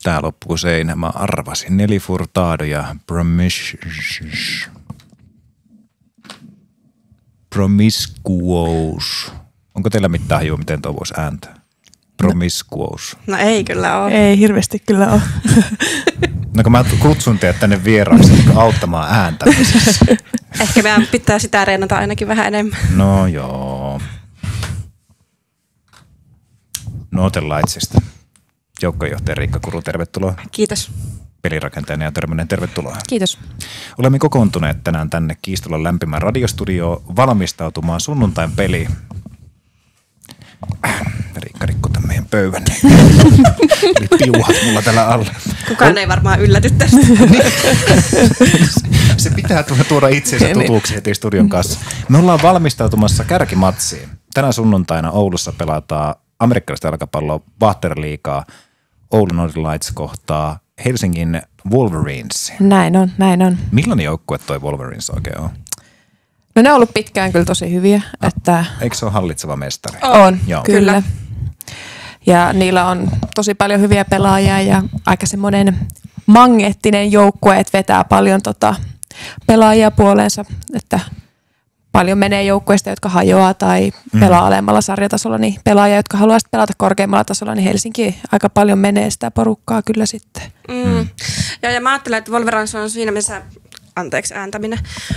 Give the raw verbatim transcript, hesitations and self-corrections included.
Tää loppuu seinä. Mä arvasin. Nelly Furtado ja Promis... Promiscuous. Onko teillä mitään hajua, miten tuo voisi ääntää? Promiscuous. No ei kyllä ole. Ei hirveästi kyllä ole. No kun mä kutsun teidät tänne vieraaksi auttamaan ääntämisessä. Ehkä meidän pitää sitä reenata ainakin vähän enemmän. No joo. Northern Lightsista. Joukkojohtaja Riikka Kuru, tervetuloa. Kiitos. Pelirakentajana ja Törmänen, tervetuloa. Kiitos. Olemme kokoontuneet tänään tänne Kiistolan lämpimään radiostudioon valmistautumaan sunnuntain peliin. Riikka rikkoi tämän meidän pöydän. Eli piuhat mulla tällä alla. Kukaan ei varmaan ylläty tästä. Se pitää tuoda itseensä tutuksi heti studion kanssa. Me ollaan valmistautumassa kärkimatsiin. Tänä sunnuntaina Oulussa pelataan amerikkalaista jalkapalloa Waterliigaa. Oulun Northern Lights kohtaa Helsingin Wolverines. Näin on, näin on. Millainen joukkue toi Wolverines oikein on? No ne on ollut pitkään kyllä tosi hyviä. Ah, että eikö se ole hallitseva mestari? On, Joo. kyllä. Kyllä. Ja niillä on tosi paljon hyviä pelaajia ja aika semmoinen magneettinen joukkue, että vetää paljon tota pelaajia puoleensa, että paljon menee joukkueista, jotka hajoaa tai pelaa mm. alemmalla sarjatasolla, niin pelaajia, jotka haluaa pelata korkeammalla tasolla, niin Helsinki aika paljon menee sitä porukkaa kyllä sitten. Mm. Ja, ja mä ajattelen, että Wolverines on siinä, missä, anteeksi ääntäminen,